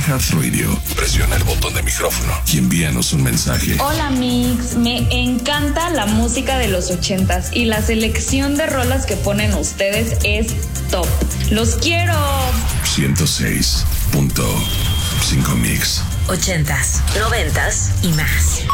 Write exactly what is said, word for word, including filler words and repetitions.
iHeartRadio, presiona el botón de micrófono y envíanos un mensaje. Hola Mix, me encanta la música de los ochentas y la selección de rolas que ponen ustedes es top. ¡Los quiero! ciento seis punto cinco Mix. Ochentas, noventas y más.